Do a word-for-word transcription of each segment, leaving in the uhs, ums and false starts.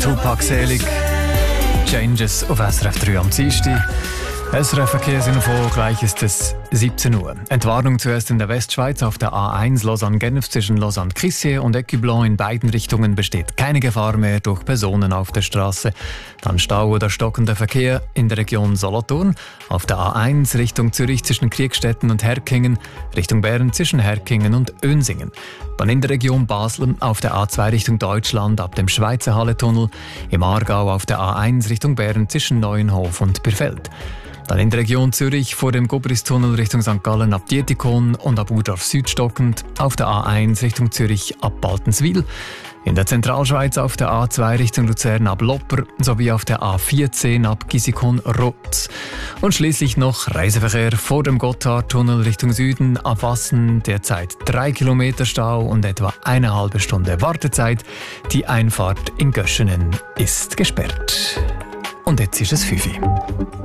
Tupac selig. Changes auf S R F drei am Dienstag. S R F-Verkehrsinfo, gleich ist es siebzehn Uhr. Entwarnung zuerst in der Westschweiz auf der A eins Lausanne-Genf zwischen Lausanne-Crissier und Ecublens. In beiden Richtungen besteht keine Gefahr mehr durch Personen auf der Straße. Dann Stau oder stockender Verkehr in der Region Solothurn. Auf der A eins Richtung Zürich zwischen Kriegstetten und Herkingen. Richtung Bern zwischen Herkingen und Önsingen. Dann in der Region Basel auf der A zwei Richtung Deutschland ab dem Schweizer Halletunnel. Im Aargau auf der A eins Richtung Bern zwischen Neuenhof und Birfeld. Dann in der Region Zürich vor dem Gobris-Tunnel Richtung Sankt Gallen ab Dietikon und ab Urdorf Süd stockend. Auf der A eins Richtung Zürich ab Baltenswil. In der Zentralschweiz auf der A zwei Richtung Luzern ab Lopper sowie auf der A vierzehn ab Gisikon-Rotz. Und schließlich noch Reiseverkehr vor dem Gotthardtunnel Richtung Süden ab Wassen. Derzeit drei Kilometer Stau und etwa eine halbe Stunde Wartezeit. Die Einfahrt in Göschenen ist gesperrt. Und jetzt ist es fünf Uhr.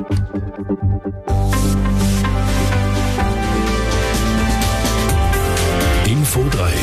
Info drei.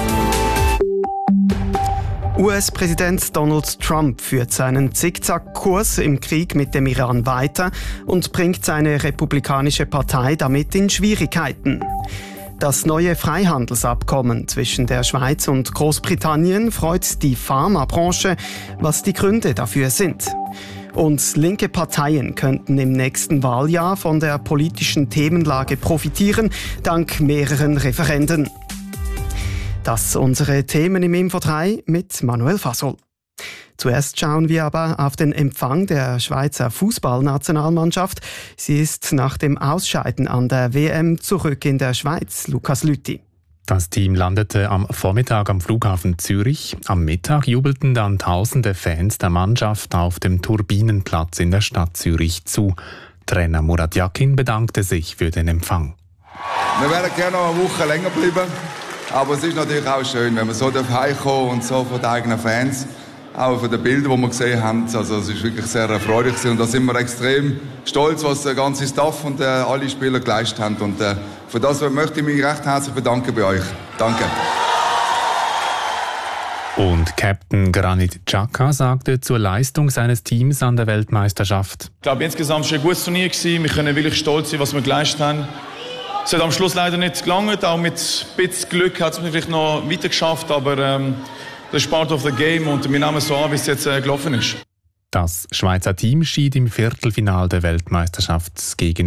U S-Präsident Donald Trump führt seinen Zickzackkurs im Krieg mit dem Iran weiter und bringt seine republikanische Partei damit in Schwierigkeiten. Das neue Freihandelsabkommen zwischen der Schweiz und Großbritannien freut die Pharmabranche, was die Gründe dafür sind. Und linke Parteien könnten im nächsten Wahljahr von der politischen Themenlage profitieren, dank mehreren Referenden. Das unsere Themen im Info drei mit Manuel Fasol. Zuerst schauen wir aber auf den Empfang der Schweizer Fußballnationalmannschaft. Sie ist nach dem Ausscheiden an der W M zurück in der Schweiz. Lukas Lüthi. Das Team landete am Vormittag am Flughafen Zürich. Am Mittag jubelten dann tausende Fans der Mannschaft auf dem Turbinenplatz in der Stadt Zürich zu. Trainer Murat Yakin bedankte sich für den Empfang. Wir wären gerne noch eine Woche länger bleiben, aber es ist natürlich auch schön, wenn man so heimkommen und so von den eigenen Fans, auch von den Bildern, die wir gesehen haben. Also es ist wirklich sehr erfreulich und da sind wir extrem stolz, was der ganze Staff und äh, alle Spieler geleistet haben. Und äh, für das möchte ich mich recht herzlich bedanken bei euch. Danke. Und Captain Granit Xhaka sagte zur Leistung seines Teams an der Weltmeisterschaft: Ich glaube, insgesamt war es ein gutes Turnier. Wir können wirklich stolz sein, was wir geleistet haben. Es hat am Schluss leider nicht gelangt. Auch mit ein bisschen Glück hat es mir vielleicht noch weiter geschafft. Aber ähm, das ist part of the game und wir nehmen es so an, wie es jetzt äh, gelaufen ist. Das Schweizer Team schied im Viertelfinale der Weltmeisterschaft gegen